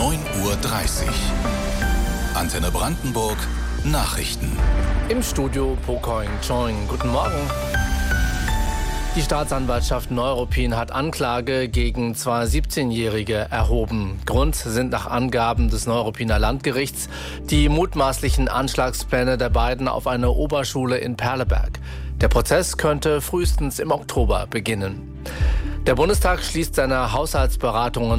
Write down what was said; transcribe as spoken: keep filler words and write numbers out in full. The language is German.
neun Uhr dreißig. Antenne Brandenburg Nachrichten. Im Studio Pokoing Choing. Guten Morgen. Die Staatsanwaltschaft Neuruppin hat Anklage gegen zwei siebzehnjährige erhoben. Grund sind nach Angaben des Neuruppiner Landgerichts die mutmaßlichen Anschlagspläne der beiden auf eine Oberschule in Perleberg. Der Prozess könnte frühestens im Oktober beginnen. Der Bundestag schließt seine Haushaltsberatungen